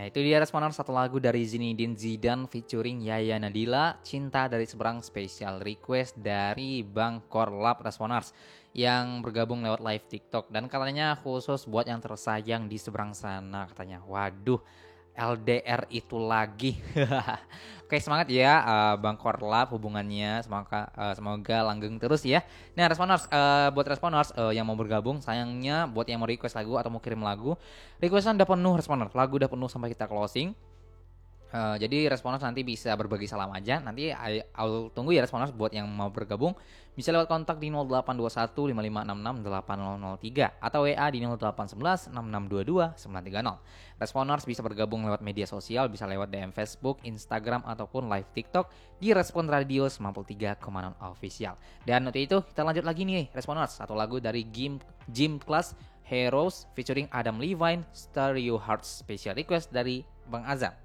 Nah itu dia Responers, satu lagu dari Zinedine Zidane featuring Yaya Nadila, Cinta dari Seberang, special request dari Bang Korlap Responers yang bergabung lewat live TikTok, dan katanya khusus buat yang tersayang di seberang sana katanya. Waduh, LDR itu lagi. Oke, semangat ya Bang Korlap hubungannya, semoga langgeng terus ya. Nah Responers, buat Responers yang mau bergabung, sayangnya buat yang mau request lagu atau mau kirim lagu, requestan udah penuh Responers, lagu udah penuh sampai kita closing. Jadi Responers nanti bisa berbagi salam aja. Nanti I'll tunggu ya Responers buat yang mau bergabung. Bisa lewat kontak di 0821 5566 8003 atau WA di 0811 6622 930. Responers bisa bergabung lewat media sosial, bisa lewat DM Facebook, Instagram ataupun live TikTok di Respon Radio 93,0 Official. Dan untuk itu kita lanjut lagi nih Responers, satu lagu dari Gym Class Heroes featuring Adam Levine, Stereo Hearts, special request dari Bang Azam.